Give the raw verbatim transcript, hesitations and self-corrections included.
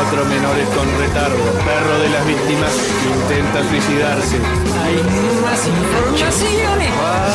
cuatro menores con retardo. Perro de las víctimas intenta suicidarse. Hay más informaciones.